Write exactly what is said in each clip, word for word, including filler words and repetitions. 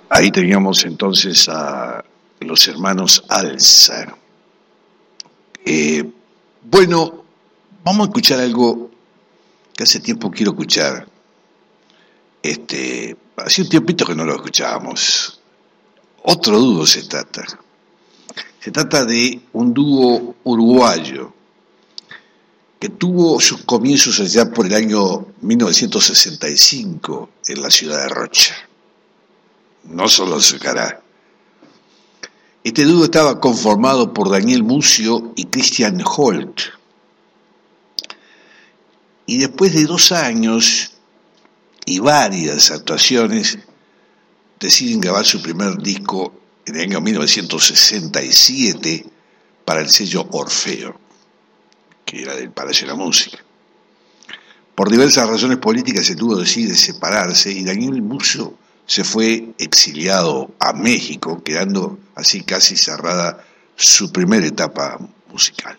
Ahí teníamos entonces a los hermanos Alza. Eh, bueno, vamos a escuchar algo que hace tiempo quiero escuchar. Este, hace un tiempito que no lo escuchábamos. Otro dúo se trata. Se trata de un dúo uruguayo que tuvo sus comienzos allá por el año mil novecientos sesenta y cinco en la ciudad de Rocha. No solo se hará. Este dúo estaba conformado por Daniel Mucio y Christian Holt. Y después de dos años y varias actuaciones, deciden grabar su primer disco en el año mil novecientos sesenta y siete para el sello Orfeo, que era del Palacio de la Música. Por diversas razones políticas el dúo decide separarse y Daniel Mucio se fue exiliado a México, quedando así casi cerrada su primera etapa musical.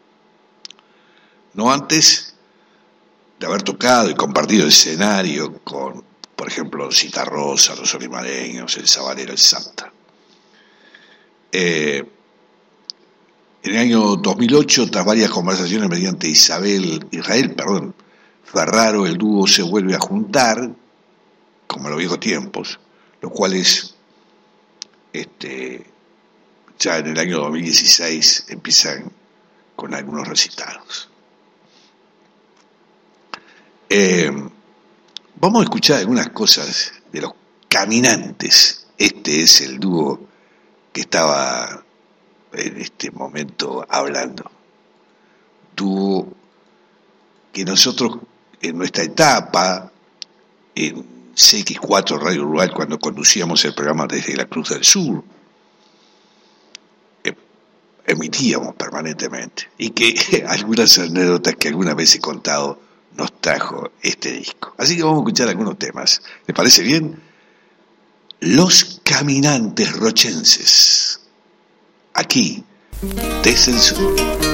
No antes de haber tocado y compartido escenario con, por ejemplo, Citarrosa, Los Olimareños, El Sabanero, El Santa. Eh, en el año dos mil ocho, tras varias conversaciones mediante Isabel, Israel, perdón, Ferraro, el dúo se vuelve a juntar, como en los viejos tiempos, los cuales este, ya en el año dos mil dieciséis empiezan con algunos recitados. Eh, vamos a escuchar algunas cosas de Los Caminantes. Este es el dúo que estaba en este momento hablando. Dúo que nosotros en nuestra etapa, en C X cuatro Radio Uruguay, cuando conducíamos el programa desde la Cruz del Sur, eh, emitíamos permanentemente, y que algunas anécdotas que alguna vez he contado nos trajo este disco. Así que vamos a escuchar algunos temas. ¿Les parece bien? Los Caminantes Rochenses, aquí desde el sur.